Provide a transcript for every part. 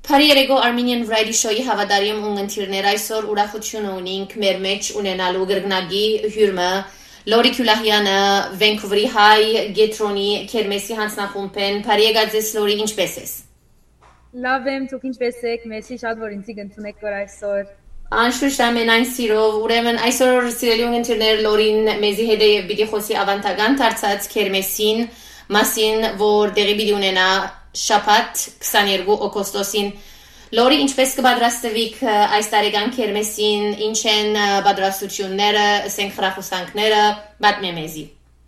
Փարիերեգո Armenian Radio Show-ի հավատարիմ ունգընթիրներ այսօր ուրախություն ունենք մեր մեջ ունենալու գրգնագի հյուրմը Լորի Քյուլահյանը Վենքուվերի հայ Գետրոնի Քերմեսի հանձնախումբեն Փարիեգաձես Լորի ինչպես ես Լավ եմ դուք ինչպես եք մեսի շատ որ ինձ գտնեք որ այսօր Անշուշտ ամենայն սիրով ուրեմն այսօր սիրելի ունգընթիրներ Լորին մեզի հետ է պիտի խոսի ավանդական դարձած Քերմեսին մասին որ դեղի պիտի ունենա շաբաթ 22 օգոստոսին Լորի ինչպես կպատրաստվիք այս տարեկան քերմեսին ինչ են պատրաստությունները ասենք խրախուսանքները պատմեմեզի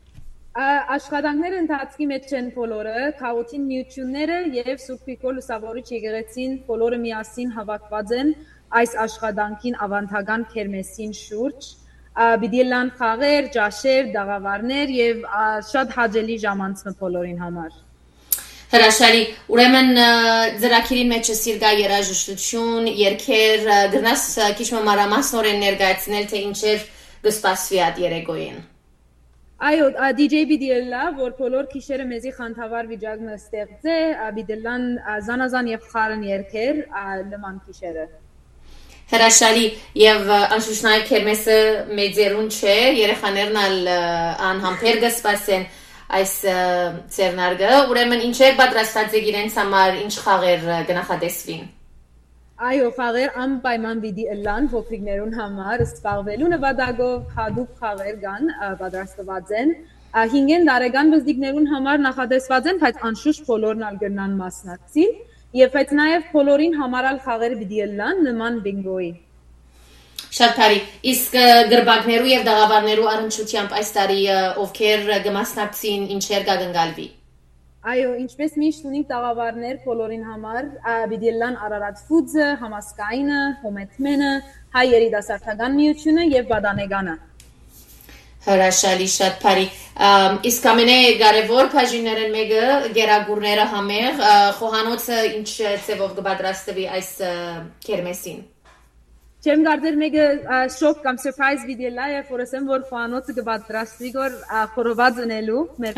Աշխատանքները ընթացքի մեջ են բոլորը քաղաքին միությունները եւ Սուրբ Գրիգոր Լուսավորիչ եկեղեցին բոլորը միասին հավաքված են այս աշխատանքին ավանդական քերմեսին շուրջ պիտի լան խաղեր, ջաշեր, դաղավարներ եւ շատ հաճելի ժամանցը բոլորին համար Հրաշալի, ուրեմն ձրակիրին մեջ սիրգա երաժշտություն, երգեր, գրնաս քիչ մանրամասնորեն ներկայացնել թե ինչեր կսպասվի այդ երեկոյին։ Այո, DJ Bidilla, որ բոլոր քիշերը մեզի խանդավառ վիճակը ստեղծե, Bidillan զանազան եւ խարն երգեր նման քիշերը։ Հրաշալի եւ անշուշտ նաեւ քերմեսը մեծերուն չէ, երեխաներն անհամբեր կսպասեն այս ծերնարգը, ուրեմն ինչեր պատրաստած եք իրենց համար, ինչ խաղեր կնախատեսվին։ Այո, խաղեր անպայման պիտի ըլլան փոքրիկներուն համար, զբաղվելու նպատակով հատուկ խաղեր կան պատրաստված են։ 5 տարեկան բզդիկներուն համար նախատեսված են, բայց անշուշտ բոլորն ալ կգնան մասնակցին, եւ բայց նաեւ բոլորին համարալ խաղեր պիտի ըլլան նման բինգոյի։ Շատ բարի, իսկ գրբակներու եւ դաղավարներու առնչությամբ այս տարի ովքեր կմասնակցին ինչեր կգնալվի։ Այո, ինչպես միշտ ունենք դաղավարներ բոլորին համար, Բիդիլլան Արարատ Ֆուդզը, Համասկայինը, Հոմեթմենը, Հայ երիտասարդական միությունը եւ Բադանեգանը։ Հրաշալի շատ բարի։ Իսկ ամենակարևոր բաժիններն մեկը գերագուրները համեղ խոհանոցը ինչ ծևով կպատրաստվի այս քերմեսին։ Չեմ գարդեր մեկը շոկ կամ surprise վիդեո է, որ ասեմ որ խոհանոցը կպատրաստվի գոր խորոված ընելու մեր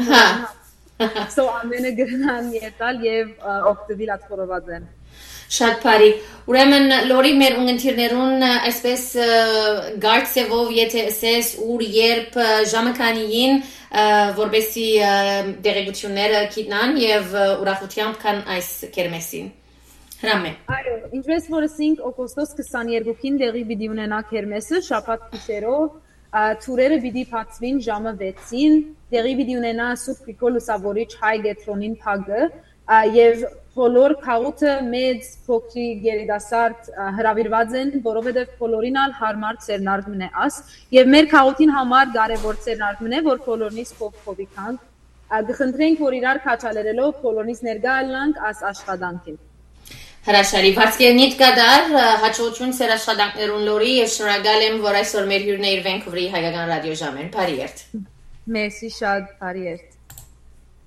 So ամենը գրնան ետալ եւ օգտվել այդ խորովածեն։ Շատ բարի։ Ուրեմն Լորի մեր ունգընթիրներուն այսպես գարցեվով եթե ասես ուր երբ ժամը քանիին որբեսի դերեկությունները գիտնան եւ ուրախությամբ կան այս քերմեսին։ Հրամե։ Այո, ինչպես որ ասենք օգոստոս 22-ին դեղի պիտի ունենա քերմեսը, շաբաթ գիշերով թուրերը պիտի բացվին ժամը 6-ին, դեղի պիտի ունենա Սուրբ Գրիգոր Լուսավորիչ հայ Գետրոնին փագը եւ բոլոր քաղուտը մեծ փոքրիկ երիտասարդ հրավիրված են, որովհետեւ բոլորին ալ հարմար ծերնարգն է աս եւ մեր քաղուտին համար կարեւոր ծերնարգն է, որ բոլորնից փոխվիկան գխնդրենք որ իրար քաչալերելով բոլորնից ներկա ալանք աս աշխատանքին Հրաշալի, վարձկերնիտ կադար, հաճողություն սեր աշխատանքներուն Լորի եւ շնորհակալ եմ, որ այսօր մեր հյուրն է իր Վենքուվերի հայկական ռադիո ժամեր, բարի երթ։ Մերսի շատ, բարի երթ։